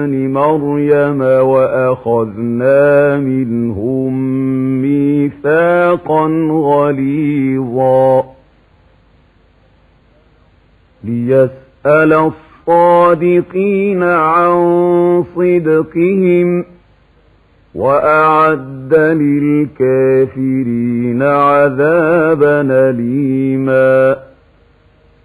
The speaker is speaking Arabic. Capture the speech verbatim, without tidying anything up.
مريم وأخذنا منهم ميثاقا غليظا ليسأل الصادقين عن صدقهم وأعد للكافرين عذابا أليما